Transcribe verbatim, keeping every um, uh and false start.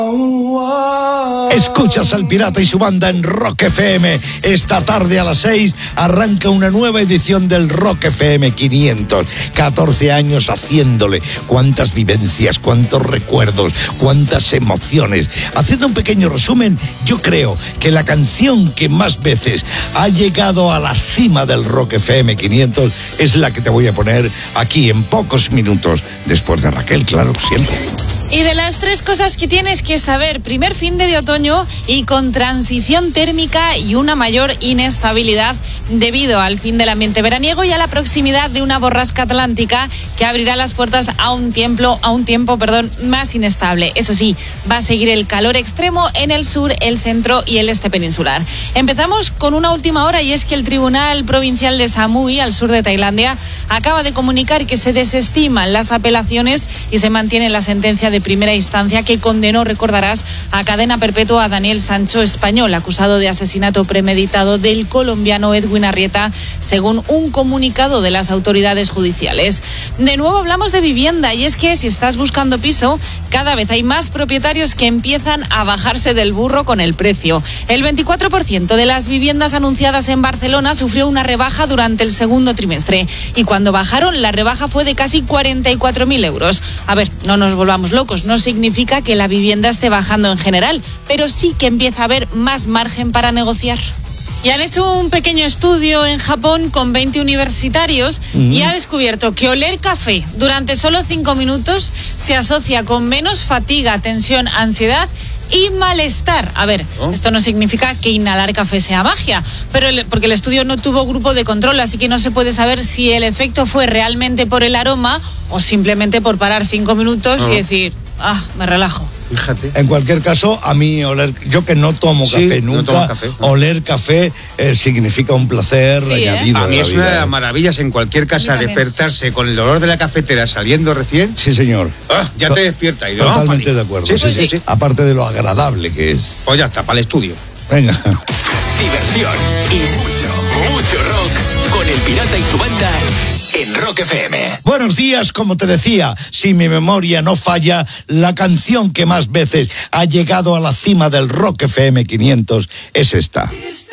Escuchas al Pirata y su banda en Rock F M. Esta tarde a las seis arranca una nueva edición del Rock F M quinientos. catorce años haciéndole. Cuántas vivencias, cuántos recuerdos, cuántas emociones. Haciendo un pequeño resumen, yo creo que la canción que más veces ha llegado a la cima del Rock F M quinientos es la que te voy a poner aquí en pocos minutos. Después de Raquel, claro, siempre. Y de las tres cosas que tienes que saber, primer fin de otoño y con transición térmica y una mayor inestabilidad debido al fin del ambiente veraniego y a la proximidad de una borrasca atlántica que abrirá las puertas a un tiempo, a un tiempo, perdón, más inestable. Eso sí, va a seguir el calor extremo en el sur, el centro y el este peninsular. Empezamos con una última hora y es que el Tribunal Provincial de Samui, al sur de Tailandia, acaba de comunicar que se desestiman las apelaciones y se mantiene la sentencia de primera instancia que condenó, recordarás, a cadena perpetua a Daniel Sancho Español, acusado de asesinato premeditado del colombiano Edwin Arrieta, según un comunicado de las autoridades judiciales. De nuevo hablamos de vivienda y es que si estás buscando piso, cada vez hay más propietarios que empiezan a bajarse del burro con el precio. El veinticuatro por ciento de las viviendas anunciadas en Barcelona sufrió una rebaja durante el segundo trimestre y cuando bajaron la rebaja fue de casi cuarenta y cuatro mil euros. A ver, no nos volvamos locos. No significa que la vivienda esté bajando en general, pero sí que empieza a haber más margen para negociar. Y han hecho un pequeño estudio en Japón con veinte universitarios mm. y ha descubierto que oler café durante solo cinco minutos se asocia con menos fatiga, tensión, ansiedad y malestar. A ver, ¿Oh? Esto no significa que inhalar café sea magia, pero el, porque el estudio no tuvo grupo de control, así que no se puede saber si el efecto fue realmente por el aroma o simplemente por parar cinco minutos oh. y decir, ah, me relajo. Fíjate. En cualquier caso, a mí oler, yo que no tomo sí, café nunca, no tomo café, no. oler café eh, significa un placer sí, añadido. ¿eh? A mí es una de las ¿eh? maravillas en cualquier casa despertarse con el olor de la cafetera saliendo recién. Sí, señor. Ah, ya to- te despierta. Y totalmente de acuerdo. Sí, sí, sí, sí. Aparte de lo agradable que es. Pues ya está, para el estudio. Venga. Diversión y mucho, mucho rock con el Pirata y su banda en Rock F M. Buenos días, como te decía, si mi memoria no falla, la canción que más veces ha llegado a la cima del Rock F M quinientos es esta.